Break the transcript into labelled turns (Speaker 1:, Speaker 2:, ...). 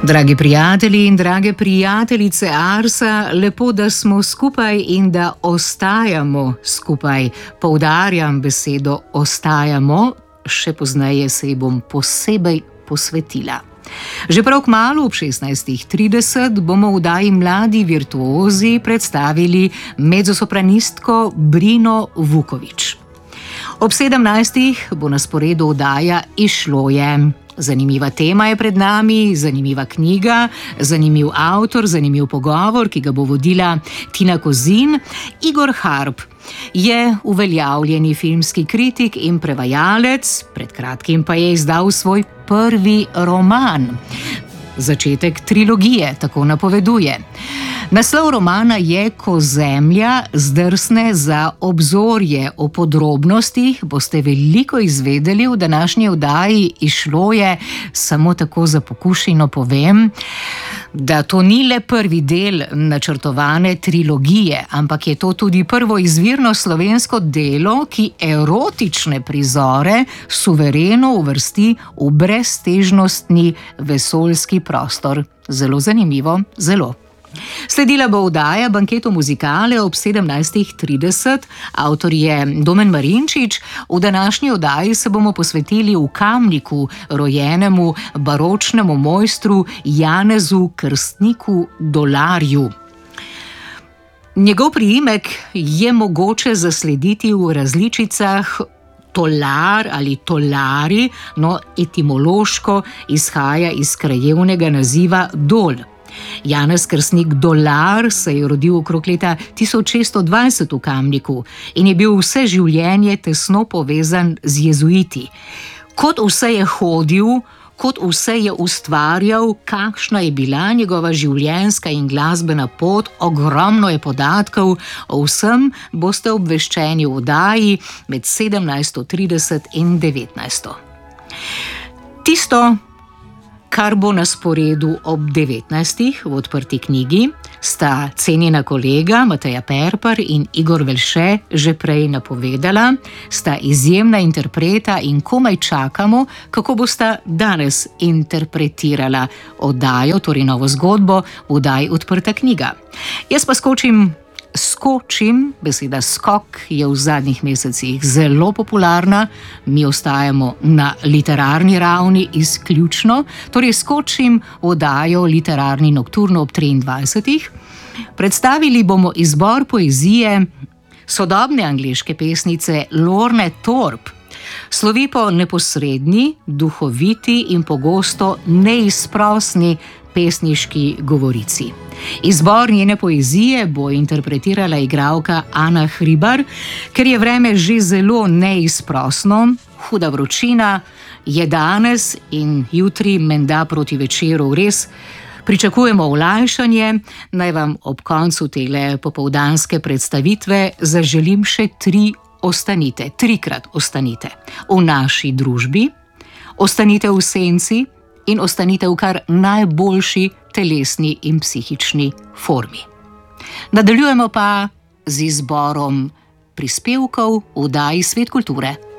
Speaker 1: Dragi prijatelji in drage prijateljice Arsa, lepo, da smo skupaj in da ostajamo skupaj. Poudarjam besedo ostajamo, še pozneje se ji bom posebej posvetila. Že prav kmalu ob 16:30 bomo v oddaji Mladi virtuozi predstavili mezzosopranistko Brino Vuković. Ob 17. bo na sporedu oddaja Izšlo je. Zanimiva tema je pred nami, zanimiva knjiga, zanimiv avtor, zanimiv pogovor, ki ga bo vodila Tina Kozin. Igor Harp je uveljavljeni filmski kritik in prevajalec, pred kratkim pa je izdal svoj prvi roman. Začetek trilogije, tako napoveduje. Naslov romana je Ko zemlja zdrsne za obzorje. O podrobnostih boste veliko izvedeli v današnji oddaji Izšlo je. Samo tako za pokušino povem, da to ni le prvi del načrtovane trilogije, ampak je to tudi prvo izvirno slovensko delo, ki erotične prizore suvereno uvrsti v breztežnostni vesoljski prostor. Zelo zanimivo, zelo. Sledila bo oddaja Banketo muzikale ob 17:30, avtor je Domen Marinčič. V današnji oddaji se bomo posvetili v Kamniku rojenemu baročnemu mojstru Janezu Krstniku Dolarju. Njegov priimek je mogoče zaslediti v različicah Tolar ali Tolari, no etimološko izhaja iz krajevnega naziva Dol. Janez Krstnik Dolar se je rodil okrog leta 1620 v Kamniku in je bil vse življenje tesno povezan z jezuiti. Kot vse je hodil, kot vse je ustvarjal, kakšna je bila njegova življenjska in glasbena pot, ogromno je podatkov, o vsem boste obveščeni v oddaji med 17:30 in 19. Tisto, kar bo na sporedu ob 19. v odprti knjigi, sta cenjena kolega Mateja Perpar in Igor Velše že prej napovedala, sta izjemna interpreta in komaj čakamo, kako bosta danes interpretirala oddajo, torej novo zgodbo v oddaji Odprta knjiga. Jaz pa skočim, beseda skok je v zadnjih mesecih zelo popularna, mi ostajamo na literarni ravni izključno, torej skočim v oddajo Literarni nokturno ob 23. Predstavili bomo izbor poezije sodobne angleške pesnice Lorne Thorpe. Slovi po neposredni, duhoviti in pogosto neizprosni pesniški govorici. Izbor njene poezije bo interpretirala igralka Ana Hribar. Ker je vreme že zelo neizprosno, huda vročina je danes in jutri menda proti večeru res pričakujemo olajšanje. Naj vam ob koncu tele popoldanske predstavitve zaželim še 3 ostanite, 3-krat ostanite v naši družbi, ostanite v senci in ostanite v kar najboljši telesni in psihični formi. Nadaljujemo pa z izborom prispevkov v oddaji Svet kulture.